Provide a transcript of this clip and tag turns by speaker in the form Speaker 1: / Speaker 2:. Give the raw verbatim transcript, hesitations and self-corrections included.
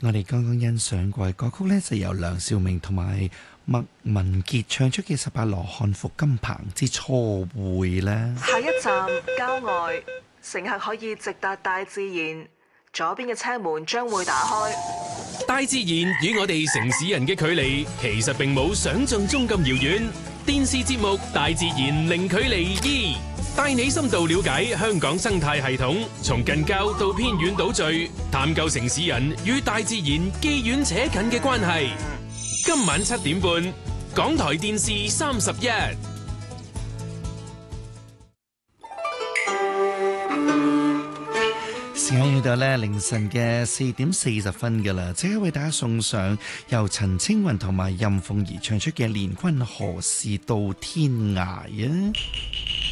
Speaker 1: 我哋剛剛欣賞過嘅歌曲呢，就由梁兆明同埋麥文傑唱出嘅《十八羅漢服金棚之初會》啦。
Speaker 2: 下一站郊外，乘客可以直達大自然，左邊嘅車門將會打開。
Speaker 3: 大自然與我哋城市人嘅距離，其實並冇想象中咁遙遠。電視節目《大自然零距離二》，帶你深度了解香港生態系統，從近郊到偏遠島嶼，探究城市人與大自然既遠且近嘅關係。今晚七點半，港台電視三十一。
Speaker 1: 時間去到咧凌晨嘅四點四十分噶啦，即刻為大家送上由陳清雲同埋任鳳儀唱出嘅《憐君何事到天涯》啊！